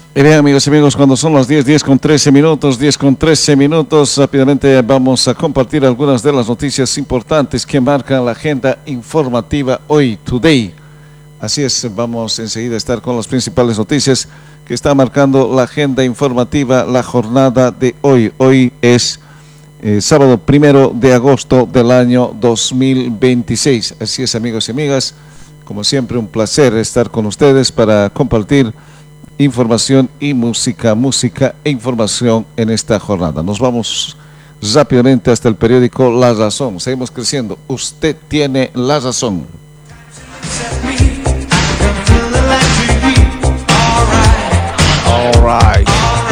Y bien, amigos y amigos, cuando son las 10 con 13 minutos, rápidamente vamos a compartir algunas de las noticias importantes que marcan la agenda informativa hoy, today. Así es, vamos enseguida a estar con las principales noticias que está marcando la agenda informativa, la jornada de hoy. Hoy es sábado 1 de agosto del año 2026. Así es, amigos y amigas, como siempre un placer estar con ustedes para compartir información y música e información en esta jornada. Nos vamos rápidamente hasta el periódico La Razón. Seguimos creciendo. Usted tiene la razón. All right.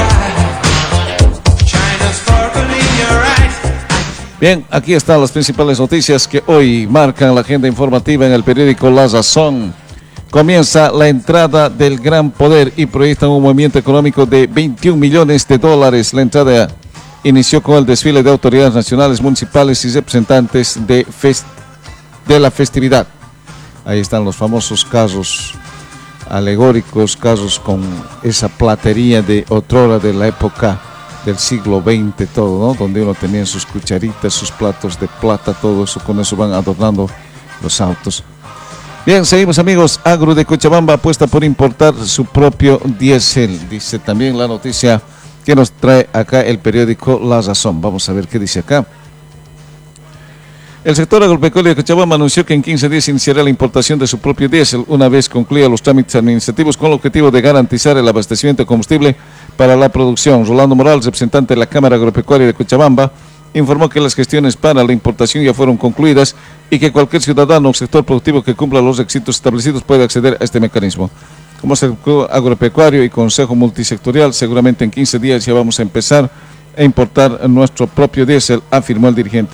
Bien, aquí están las principales noticias que hoy marcan la agenda informativa en el periódico La Razón. Comienza la entrada del Gran Poder y proyectan un movimiento económico de 21 millones de dólares. La entrada inició con el desfile de autoridades nacionales, municipales y representantes de la festividad. Ahí están los famosos carros alegóricos, carros con esa platería de otrora de la época del siglo XX, todo, ¿no? Donde uno tenía sus cucharitas, sus platos de plata, todo eso, con eso van adornando los autos. Bien, seguimos, amigos. Agro de Cochabamba apuesta por importar su propio diésel. Dice también la noticia que nos trae acá el periódico La Razón. Vamos a ver qué dice acá. El sector agropecuario de Cochabamba anunció que en 15 días iniciará la importación de su propio diésel una vez concluya los trámites administrativos con el objetivo de garantizar el abastecimiento de combustible para la producción. Rolando Morales, representante de la Cámara Agropecuaria de Cochabamba, informó que las gestiones para la importación ya fueron concluidas y que cualquier ciudadano o sector productivo que cumpla los requisitos establecidos puede acceder a este mecanismo. Como sector agropecuario y consejo multisectorial, seguramente en 15 días ya vamos a empezar a importar nuestro propio diésel, afirmó el dirigente.